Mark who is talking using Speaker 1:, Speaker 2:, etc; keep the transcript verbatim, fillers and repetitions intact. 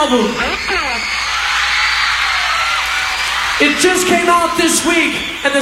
Speaker 1: album. It just came out this week, and the